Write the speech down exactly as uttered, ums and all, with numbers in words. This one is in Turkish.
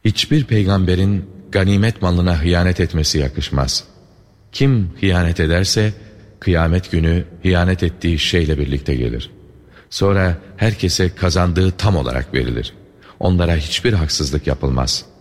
Hiçbir peygamberin ganimet malına hıyanet etmesi yakışmaz. Kim hıyanet ederse, kıyamet günü hıyanet ettiği şeyle birlikte gelir. Sonra herkese kazandığı tam olarak verilir. Onlara hiçbir haksızlık yapılmaz.''